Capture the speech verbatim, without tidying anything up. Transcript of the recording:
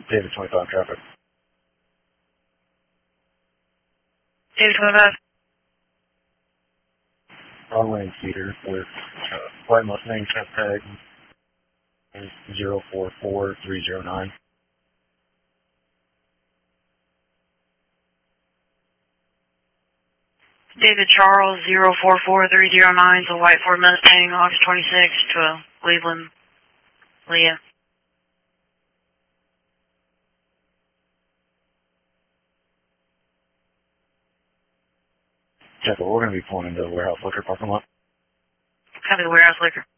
David twenty-five traffic. David twenty-five. Wrong lane speeder with uh, White Mustang test tag zero four four three zero nine. David Charles zero four four three zero nine is a white Ford Mustang, August twenty-sixth to a Cleveland, Leah. Check it, we're going to be pulling into the warehouse liquor parking lot. Copy the warehouse liquor.